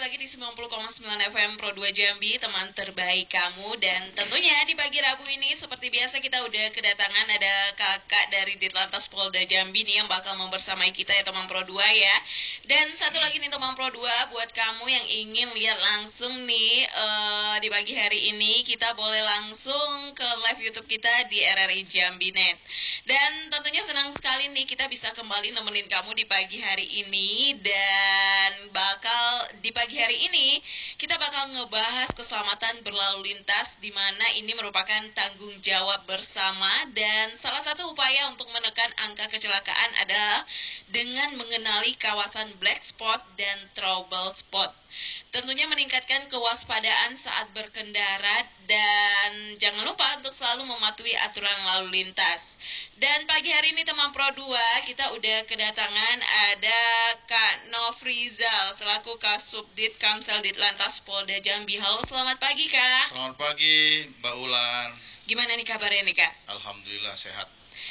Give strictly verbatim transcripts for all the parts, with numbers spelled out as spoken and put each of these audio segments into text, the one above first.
lagi di sembilan puluh koma sembilan F M Pro dua Jambi, teman terbaik kamu. Dan tentunya di pagi Rabu ini seperti biasa kita udah kedatangan ada kakak dari Ditlantas Polda Jambi nih yang bakal membersamai kita ya teman Pro dua ya. Dan satu lagi nih teman Pro dua, buat kamu yang ingin lihat langsung nih uh, di pagi hari ini, kita boleh langsung ke live YouTube kita di R R I Jambi Net. Dan tentunya senang sekali nih kita bisa kembali nemenin kamu di pagi hari ini. Dan bakal di pagi hari ini kita bakal ngebahas keselamatan berlalu lintas, di mana ini merupakan tanggung jawab bersama, dan salah satu upaya untuk menekan angka kecelakaan adalah dengan mengenali kawasan black spot dan trouble spot. Tentunya meningkatkan kewaspadaan saat berkendara, dan jangan lupa untuk selalu mematuhi aturan lalu lintas. Dan pagi hari ini teman Pro dua, kita udah kedatangan ada Kak Nofrizal selaku Kasubdit Kamsel Ditlantas Polda Jambi. Halo, selamat pagi Kak. Selamat pagi Mbak Ulan. Gimana nih kabarnya nih Kak? Alhamdulillah sehat.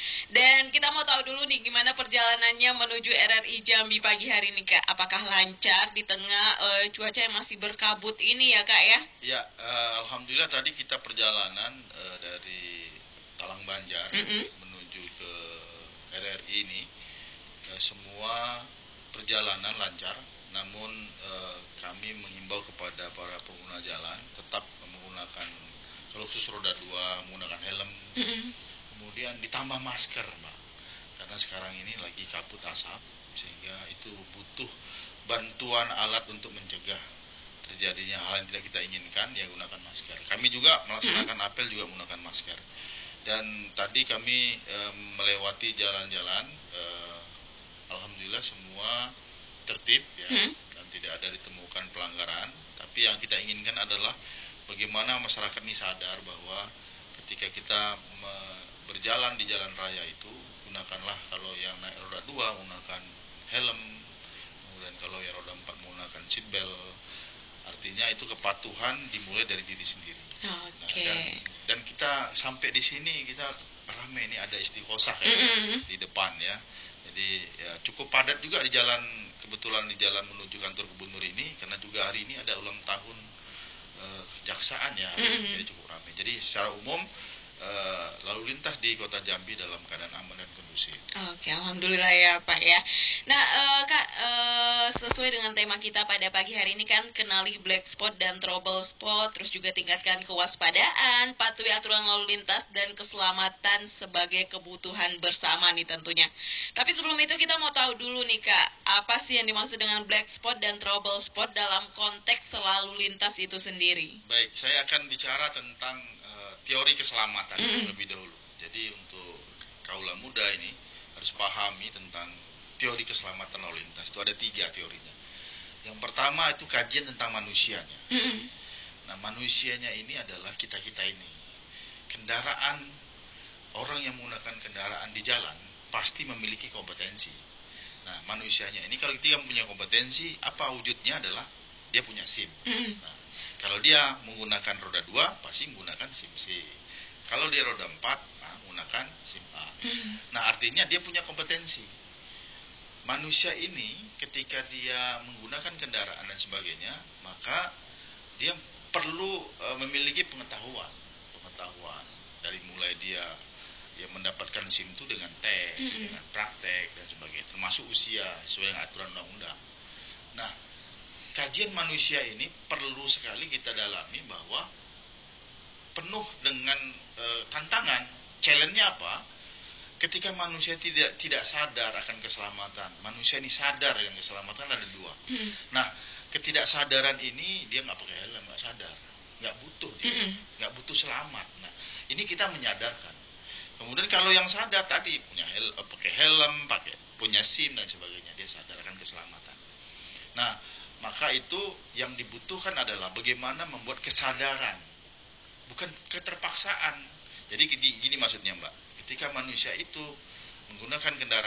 Dan kita mau tahu dulu nih gimana perjalanannya menuju R R I Jambi pagi hari ini Kak. Apakah lancar di tengah uh, cuaca yang masih berkabut ini ya Kak ya? Ya, uh, Alhamdulillah tadi kita perjalanan uh, dari Talang Banjar mm-hmm. menuju ke R R I ini uh, semua perjalanan lancar. Namun uh, kami menghimbau kepada para pengguna jalan tetap menggunakan, kalau khusus roda dua, menggunakan helm. Mm-hmm. Kemudian ditambah masker, Mbak, karena sekarang ini lagi kabut asap, sehingga itu butuh bantuan alat untuk mencegah terjadinya hal yang tidak kita inginkan, ya gunakan masker. Kami juga melaksanakan apel juga menggunakan masker. Dan tadi kami e, melewati jalan-jalan, e, alhamdulillah semua tertib ya, hmm. dan tidak ada ditemukan pelanggaran. Tapi yang kita inginkan adalah bagaimana masyarakat ini sadar bahwa ketika kita me, berjalan di jalan raya itu, gunakanlah kalau yang naik roda dua menggunakan helm, kemudian kalau yang roda empat menggunakan seatbelt. Artinya itu kepatuhan dimulai dari diri sendiri. Okay. Nah, dan, dan kita sampai di sini kita ramai, ini ada istiqosah ya, mm-hmm. di depan ya. Jadi ya, cukup padat juga di jalan, kebetulan di jalan menuju kantor gubernur ini, karena juga hari ini ada ulang tahun eh, kejaksaan ya, mm-hmm. jadi cukup ramai. Jadi secara umum Uh, lalu lintas di kota Jambi dalam keadaan aman dan kondusif. Oke, alhamdulillah ya Pak ya. Nah uh, Kak, uh, sesuai dengan tema kita pada pagi hari ini kan, kenali black spot dan trouble spot, terus juga tingkatkan kewaspadaan, patuhi aturan lalu lintas dan keselamatan sebagai kebutuhan bersama nih tentunya. Tapi sebelum itu kita mau tahu dulu nih Kak, apa sih yang dimaksud dengan black spot dan trouble spot dalam konteks selalu lintas itu sendiri? Baik, saya akan bicara tentang teori keselamatan mm. lebih dahulu. Jadi untuk kaula muda ini harus pahami tentang teori keselamatan lalu lintas. Itu ada tiga teorinya. Yang pertama itu kajian tentang manusianya. Mm. Nah, manusianya ini adalah kita-kita ini. Kendaraan, orang yang menggunakan kendaraan di jalan pasti memiliki kompetensi. Nah, manusianya ini kalau kita punya kompetensi, apa wujudnya adalah dia punya SIM. Mm. Nah, kalau dia menggunakan roda dua, pasti menggunakan SIM C. Kalau dia roda empat, nah, menggunakan SIM A. Mm. Nah, artinya dia punya kompetensi. Manusia ini ketika dia menggunakan kendaraan dan sebagainya, maka dia perlu uh, memiliki pengetahuan. Pengetahuan dari mulai dia dia mendapatkan SIM itu dengan tes, mm. dengan praktek dan sebagainya, termasuk usia sesuai dengan aturan undang-undang. Nah, kajian manusia ini perlu sekali kita dalami, bahwa penuh dengan e, tantangan. Challenge-nya apa? Ketika manusia tidak tidak sadar akan keselamatan. Manusia ini sadar yang keselamatan ada dua. Hmm. Nah, ketidaksadaran ini dia nggak pakai helm, nggak sadar, nggak butuh dia, hmm. nggak butuh selamat. Nah, ini kita menyadarkan. Kemudian kalau yang sadar tadi punya helm, pakai helm, pakai punya SIM dan sebagainya, dia sadar akan keselamatan. Nah, maka itu yang dibutuhkan adalah bagaimana membuat kesadaran, bukan keterpaksaan. Jadi gini, gini maksudnya Mbak, ketika manusia itu menggunakan kendaraan